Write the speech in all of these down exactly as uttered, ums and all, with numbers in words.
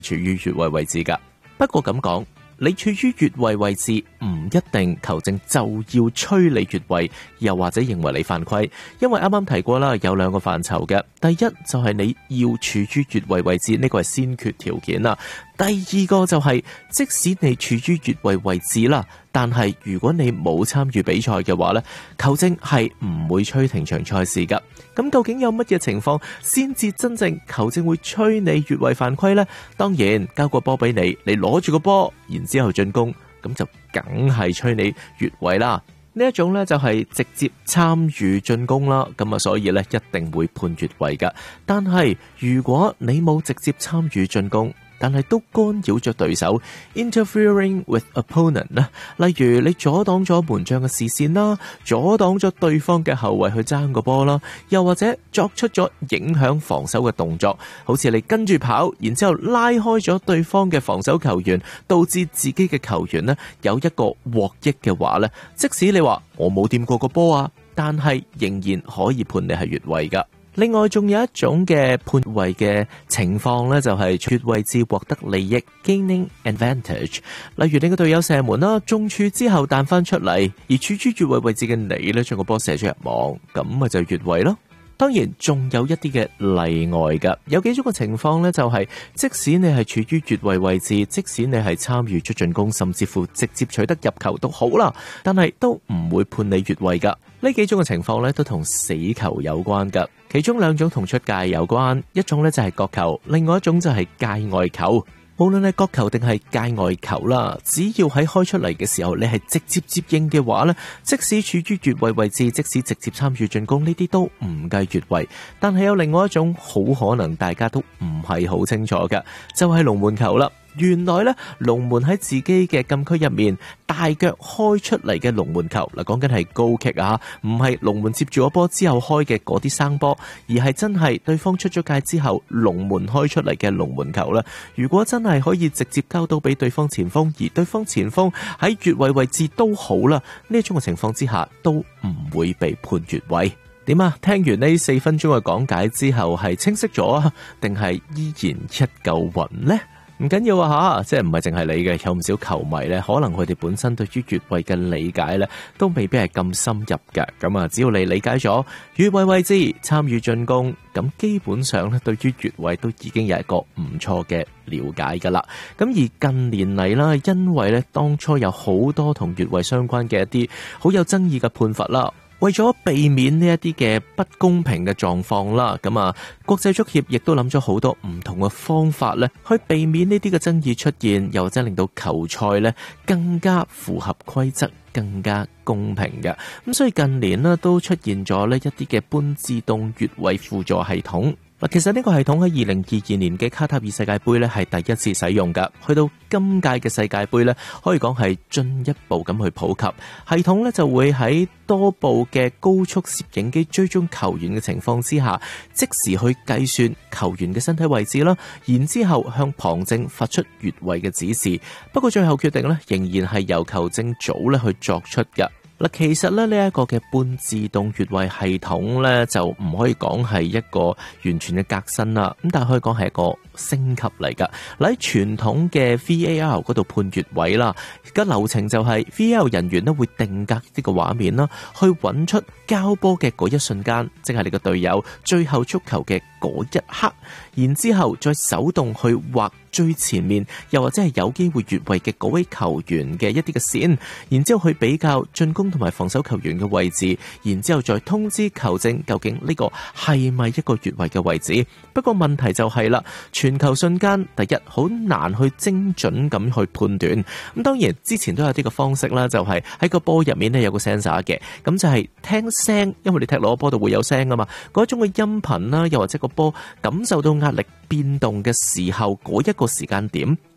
處於越位位置㗎。不過咁講，你處於越位位置唔一定球證就要吹你越位，又或者認為你犯規，因為啱啱提過啦，有兩個範疇嘅。第一就係你要處於越位位置，呢個係先決條件啦。第二個就係即使你處於越位位置啦，但係如果你冇參與比賽嘅話呢，球證係唔會吹停場賽事噶。咁究竟有乜嘢情況先至真正球證會吹你越位犯規呢？當然交個波俾你，你攞住個波，然之後進攻，咁就梗係吹你越位啦。呢一種呢就係直接參與進攻啦，咁啊所以呢一定會判越位噶。但係如果你冇直接參與進攻，但係都干擾咗對手 interfering with opponent 啦，例如你阻擋咗門將嘅視線啦，阻擋咗對方嘅後衛去爭個波啦，又或者作出咗影響防守嘅動作，好似你跟住跑，然之後拉開咗對方嘅防守球員，導致自己嘅球員呢有一個獲益嘅話呢，即使你話我冇掂過個波啊，但係仍然可以判你係越位噶。另外仲有一種嘅判位嘅情況呢，就係越位置獲得利益 gaining advantage。例如你個隊友射門啦，中柱之後彈翻出嚟，而處於越位位置嘅你呢，將個波射咗入網，咁咪就越位咯。當然仲有一啲嘅例外噶，有幾種嘅情況呢，就係即使你係處於越位位置，即使你係參與出進攻，甚至乎直接取得入球都好啦，但係都唔會判你越位噶。呢幾種嘅情況呢，都同死球有關噶，其中兩種同出界有關，一種呢就係角球，另外一種就係界外球。無論係角球定係界外球啦，只要喺開出嚟嘅時候你係直接接應嘅話呢，即使處於越位位置，即使直接參與進攻，呢啲都唔計越位。但係有另外一種好可能大家都唔係好清楚嘅，就係龍門球啦。原來咧，龍門喺自己嘅禁區入面大腳開出嚟嘅龍門球，嗱，講緊係高擊啊，唔係龍門接住個波之後開嘅嗰啲生波，而係真係對方出咗界之後龍門開出嚟嘅龍門球啦。如果真係可以直接交到俾對方前鋒，而對方前鋒喺越位位置都好啦，呢一種嘅情況之下都唔會被判越位。點啊？聽完呢四分鐘嘅講解之後，係清晰咗啊，定係依然一嚿雲呢？唔緊要啊吓，即係唔係淨係你嘅，有唔少球迷咧，可能佢哋本身對於越位嘅理解咧，都未必係咁深入嘅。咁啊，只要你理解咗越位位置、參與進攻，咁基本上咧，對於越位都已經有一個唔錯嘅了解噶啦。咁而近年嚟啦，因為咧當初有好多同越位相關嘅一啲好有爭議嘅判罰啦。為咗避免呢一啲嘅不公平嘅狀況啦，咁啊，國際足協亦都諗咗好多唔同嘅方法咧，去避免呢啲嘅爭議出現，又或者令到球賽咧更加符合規則，更加公平嘅。咁所以近年呢都出現咗呢一啲嘅半自動越位輔助系統。嗱，其實呢個系統喺二零二二年嘅卡塔爾世界盃咧係第一次使用噶，去到今屆嘅世界盃咧，可以講係進一步咁去普及。系統咧就會喺多部嘅高速攝影機追蹤球員嘅情況之下，即時去計算球員嘅身體位置啦，然之後向旁證發出越位嘅指示。不過最後決定咧仍然係由球證組咧去作出嘅。嗱，其實咧呢一個嘅半自動越位系統咧就唔可以講係一個完全嘅革新啦，咁但係可以講係一個升級嚟噶。喺傳統嘅 V A R 嗰度判越位啦，而家流程就係 V A R 人員咧會定格呢個畫面啦，去揾出交波嘅嗰一瞬間，即係你個隊友最後觸球嘅嗰一刻，然之後再手動去畫最前面，又或者係有機會越位嘅嗰位球員嘅一啲嘅線，然之後去比較進攻同埋防守球員嘅位置，然之後再通知球證究竟呢個係咪一個越位嘅位置。不過問題就係啦，傳球瞬間第一好難去精準咁去判斷。咁當然之前都有啲嘅方式啦，就係喺個波入面咧有個 sensor 嘅，咁就係聽聲，因為你踢落個波度會有聲噶嘛，嗰種嘅音頻啦，又或者個波感受到壓力變動嘅時候，嗰一個時間點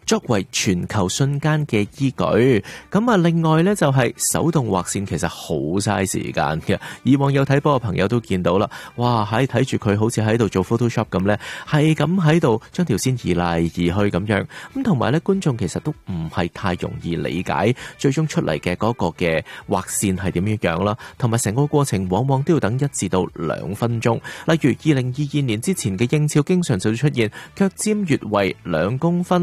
作為傳球瞬間嘅依據。咁啊，另外呢，就係手動畫線其實好嘥時間嘅。以往有睇波嘅朋友都見到啦，哇，喺睇住佢好似喺度做 Photoshop 咁呢，係咁喺度將條線移嚟移去咁樣。咁同埋呢，觀眾其實都唔係太容易理解最終出嚟嘅嗰個嘅畫線係點樣樣啦，同埋成個過程往往都要等一至到兩分鐘。例如二零二二年之前嘅英超，經常就會出現腳尖越位兩公分。